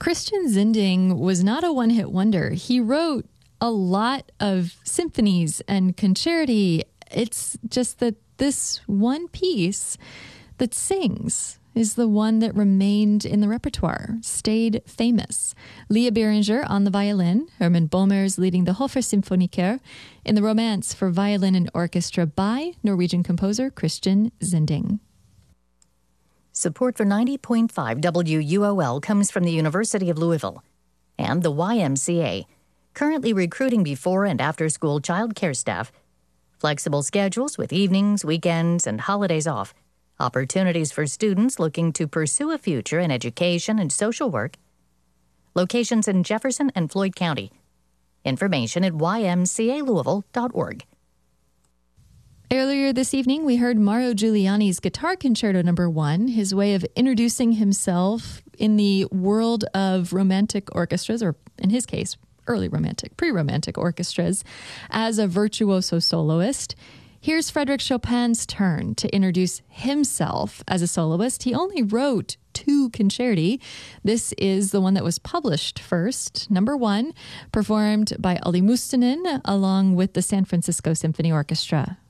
Christian Zinding was not a one-hit wonder. He wrote a lot of symphonies and concerti. It's just that this one piece that sings is the one that remained in the repertoire, stayed famous. Leah Berenger on the violin, Herman Bommers leading the Hofer Symphoniker in the Romance for Violin and Orchestra by Norwegian composer Christian Zinding. Support for 90.5 WUOL comes from the University of Louisville and the YMCA, currently recruiting before and after school childcare staff, flexible schedules with evenings, weekends, and holidays off, opportunities for students looking to pursue a future in education and social work, locations in Jefferson and Floyd County. Information at ymcalouisville.org. Earlier this evening, we heard Mauro Giuliani's Guitar Concerto No. 1, his way of introducing himself in the world of romantic orchestras, or in his case, early romantic, pre-romantic orchestras, as a virtuoso soloist. Here's Frédéric Chopin's turn to introduce himself as a soloist. He only wrote 2 concerti. This is the one that was published first, No. 1, performed by Olli Mustonen along with the San Francisco Symphony Orchestra.